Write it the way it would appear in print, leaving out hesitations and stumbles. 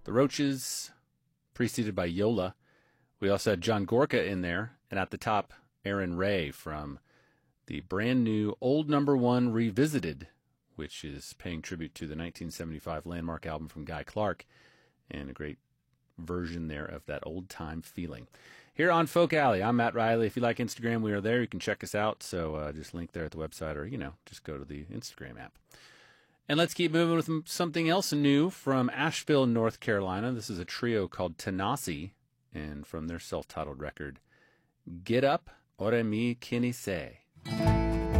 The Roaches, preceded by Yola. We also had John Gorka in there, and at the top, Aaron Ray from the brand new Old Number One Revisited, which is paying tribute to the 1975 landmark album from Guy Clark, and a great version there of that old-time feeling. Here on Folk Alley, I'm Matt Riley. If you like Instagram, we are there. You can check us out, so just link there at the website, or, just go to the Instagram app. And let's keep moving with something else new from Asheville, North Carolina. This is a trio called Tanasi, and from their self-titled record, Get Up, Ore Mi Kini Se.